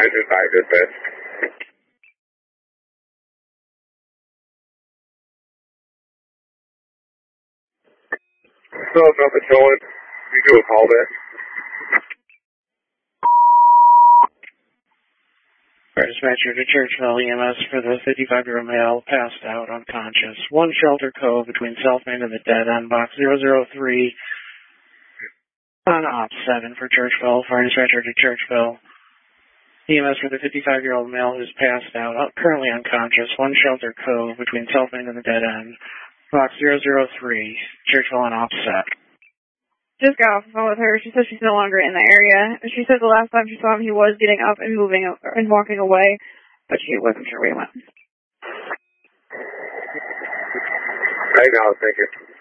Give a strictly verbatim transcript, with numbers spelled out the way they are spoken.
five two five, dispatch. So, nothing showing. You do a call back. Dispatcher to Churchville E M S for the fifty-five-year-old male passed out unconscious. One shelter code between South Main and the dead end, box zero zero three on op seven for Churchville. Fire dispatcher to Churchville E M S for the fifty-five-year-old male who's passed out, currently unconscious. One shelter code between South Main and the dead end, box zero zero three, Churchville on op seven. Just got off the phone with her. She said she's no longer in the area. She said the last time she saw him, he was getting up and moving and walking away, but she wasn't sure where he went. Right now, thank you.